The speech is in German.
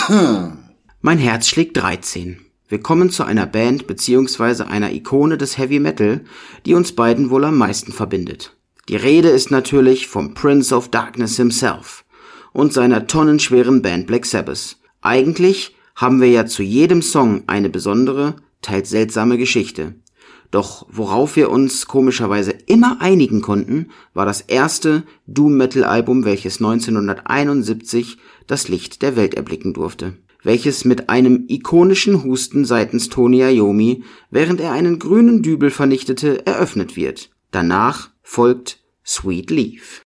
Mein Herz schlägt 13. Wir kommen zu einer Band bzw. einer Ikone des Heavy Metal, die uns beiden wohl am meisten verbindet. Die Rede ist natürlich vom Prince of Darkness himself und seiner tonnenschweren Band Black Sabbath. Eigentlich haben wir ja zu jedem Song eine besondere, teils seltsame Geschichte. Doch worauf wir uns komischerweise immer einigen konnten, war das erste Doom-Metal-Album, welches 1971 das Licht der Welt erblicken durfte, welches mit einem ikonischen Husten seitens Tony Iommi, während er einen grünen Dübel vernichtete, eröffnet wird. Danach folgt Sweet Leaf.